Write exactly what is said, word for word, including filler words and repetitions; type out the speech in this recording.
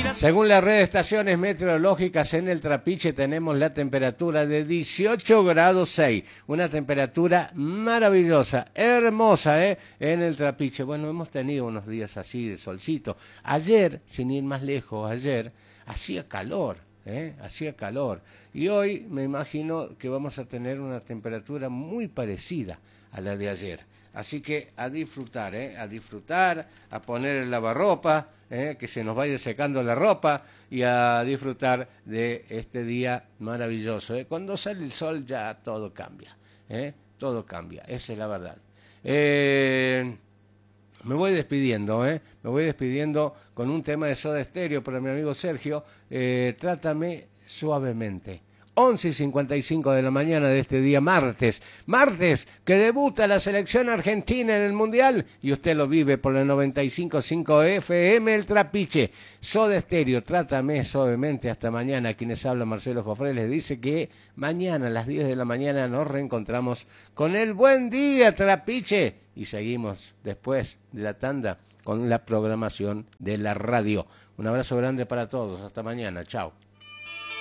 Según la red de estaciones meteorológicas en el Trapiche tenemos la temperatura de dieciocho grados seis, una temperatura maravillosa, hermosa, ¿eh? En el Trapiche. Bueno, hemos tenido unos días así de solcito. Ayer, sin ir más lejos, ayer hacía calor, ¿eh? Hacía calor. Y hoy me imagino que vamos a tener una temperatura muy parecida a la de ayer. Así que a disfrutar, ¿eh? A disfrutar, a poner el lavarropa, ¿eh? Que se nos vaya secando la ropa y a disfrutar de este día maravilloso, ¿eh? Cuando sale el sol ya todo cambia, ¿eh? Todo cambia, esa es la verdad. Eh, me voy despidiendo, ¿eh? Me voy despidiendo con un tema de Soda Stereo para mi amigo Sergio, eh, Trátame Suavemente. once y cincuenta y cinco de la mañana de este día martes, martes que debuta la selección argentina en el Mundial y usted lo vive por la noventa y cinco punto cinco F M El Trapiche. Soda Stereo, Trátame Suavemente. Hasta mañana. Quienes habla Marcelo Jofré les dice que mañana a las diez de la mañana nos reencontramos con el Buen Día Trapiche y seguimos después de la tanda con la programación de la radio. Un abrazo grande para todos. Hasta mañana. Chao.